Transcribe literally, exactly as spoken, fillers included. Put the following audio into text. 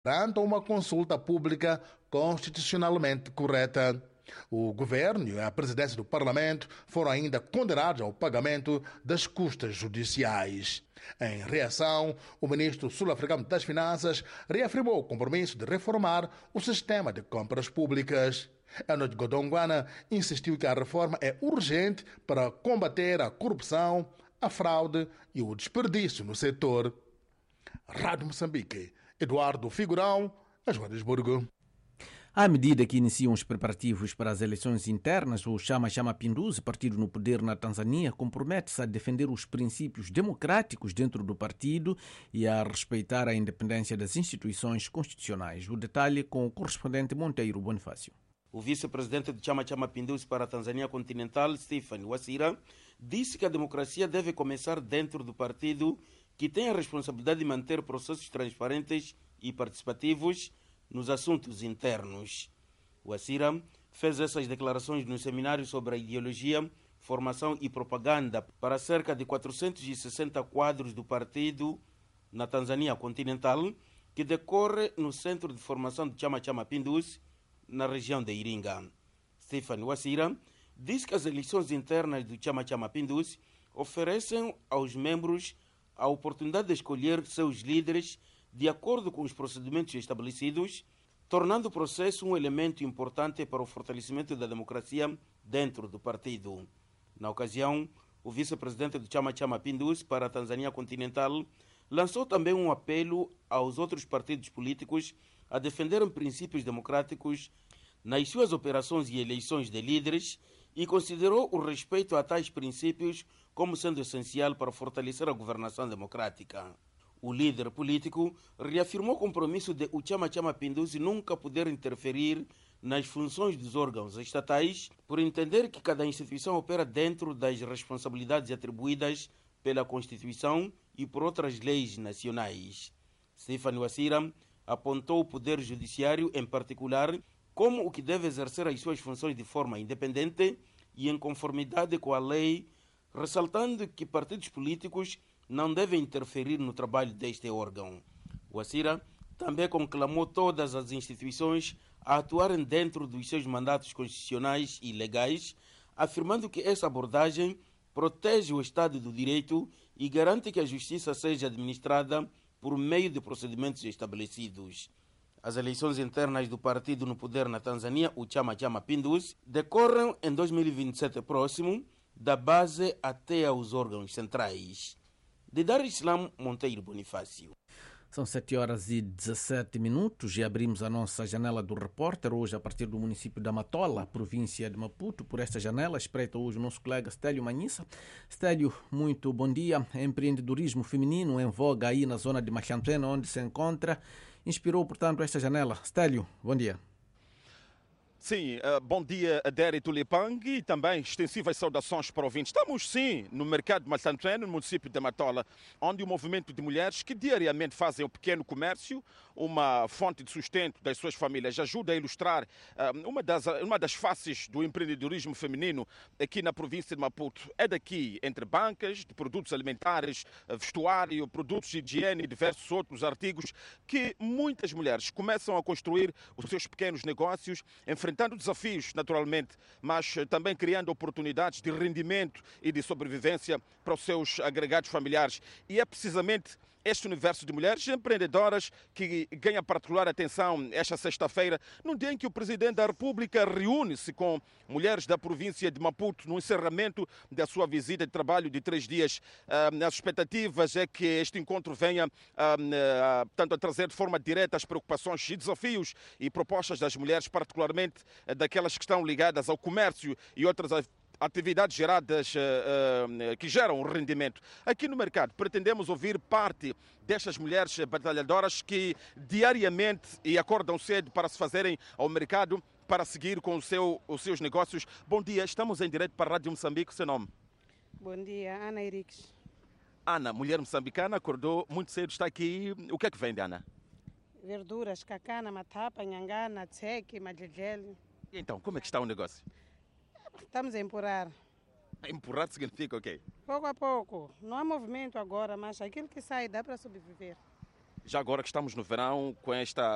perante uma consulta pública constitucionalmente correta. O governo e a presidência do Parlamento foram ainda condenados ao pagamento das custas judiciais. Em reação, o ministro sul-africano das Finanças reafirmou o compromisso de reformar o sistema de compras públicas. Enoch Godongwana insistiu que a reforma é urgente para combater a corrupção, a fraude e o desperdício no setor. Rádio Moçambique, Eduardo Figurão, a Joanesburgo. À medida que iniciam os preparativos para as eleições internas, o Chama Chama Pinduzi, partido no poder na Tanzânia, compromete-se a defender os princípios democráticos dentro do partido e a respeitar a independência das instituições constitucionais. O detalhe com o correspondente Monteiro Bonifácio. O vice-presidente do Chama Chama Pinduzi para a Tanzânia continental, Stephen Wasira, disse que a democracia deve começar dentro do partido, que tem a responsabilidade de manter processos transparentes e participativos nos assuntos internos. O Wasira fez essas declarações no seminário sobre a ideologia, formação e propaganda para cerca de quatrocentos e sessenta quadros do partido na Tanzânia continental, que decorre no Centro de Formação do Chama Chama Pinduzi, na região de Iringa. Stephen Wasira diz que as eleições internas do Chama Chama Pinduzi oferecem aos membros a oportunidade de escolher seus líderes de acordo com os procedimentos estabelecidos, tornando o processo um elemento importante para o fortalecimento da democracia dentro do partido. Na ocasião, o vice-presidente do Chama Chama Pinduzi para a Tanzânia continental lançou também um apelo aos outros partidos políticos a defenderem princípios democráticos nas suas operações e eleições de líderes e considerou o respeito a tais princípios como sendo essencial para fortalecer a governação democrática. O líder político reafirmou o compromisso de o Chama Chama Pinduzi nunca poder interferir nas funções dos órgãos estatais, por entender que cada instituição opera dentro das responsabilidades atribuídas pela Constituição e por outras leis nacionais. Stephen Wasira apontou o Poder Judiciário, em particular, como o que deve exercer as suas funções de forma independente e em conformidade com a lei, ressaltando que partidos políticos não devem interferir no trabalho deste órgão. Wasira também conclamou todas as instituições a atuarem dentro dos seus mandatos constitucionais e legais, afirmando que essa abordagem protege o Estado do Direito e garante que a justiça seja administrada por meio de procedimentos estabelecidos. As eleições internas do partido no poder na Tanzânia, o Chama Chama Pinduzi, decorrem em dois mil e vinte e sete próximo, da base até aos órgãos centrais. De Dar Islam, Monteiro Bonifácio. São sete horas e dezassete minutos e abrimos a nossa janela do repórter hoje a partir do município da Matola, província de Maputo. Por esta janela espreita hoje o nosso colega Stélio Manhissa. Stélio, muito bom dia. Empreendedorismo feminino em voga aí na zona de Machantrena, onde se encontra, inspirou, portanto, esta janela. Stélio, bom dia. Sim, uh, bom dia a Deri Tulipang e também extensivas saudações para ouvintes. Estamos sim no mercado de Machantrena, no município de Matola, onde o movimento de mulheres que diariamente fazem o pequeno comércio, uma fonte de sustento das suas famílias, ajuda a ilustrar uh, uma, das, uma das faces do empreendedorismo feminino aqui na província de Maputo. É daqui, entre bancas de produtos alimentares, vestuário, produtos de higiene e diversos outros artigos, que muitas mulheres começam a construir os seus pequenos negócios, enfrentando desafios, naturalmente, mas também criando oportunidades de rendimento e de sobrevivência para os seus agregados familiares. E é precisamente este universo de mulheres empreendedoras que ganha particular atenção esta sexta-feira, num dia em que o Presidente da República reúne-se com mulheres da província de Maputo no encerramento da sua visita de trabalho de três dias. As expectativas é que este encontro venha tanto a trazer de forma direta as preocupações e desafios e propostas das mulheres, particularmente daquelas que estão ligadas ao comércio e outras atividades geradas uh, uh, que geram rendimento. Aqui no mercado pretendemos ouvir parte destas mulheres batalhadoras que diariamente e acordam cedo para se fazerem ao mercado para seguir com o seu, os seus negócios. Bom dia, estamos em direto para a Rádio Moçambique. O seu nome? Bom dia, Ana Henriques. Ana, mulher moçambicana, acordou muito cedo, está aqui. O que é que vende, Ana? Verduras, cacana, matapa, nhangana, tseque, madjejele. Então, como é que está o negócio? Estamos a empurrar. Empurrar significa o quê? Pouco a pouco. Não há movimento agora, mas aquilo que sai dá para sobreviver. Já agora que estamos no verão, com esta